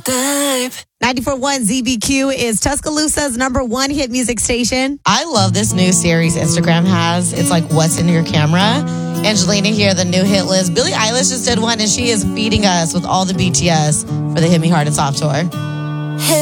94.1 ZBQ is Tuscaloosa's #1 hit music station. I love this new series Instagram has. It's like What's in Your Camera. Angelina here, the new hit list. Billie Eilish just did one, and she is feeding us with all the BTS for the Hit Me Hard and Soft tour.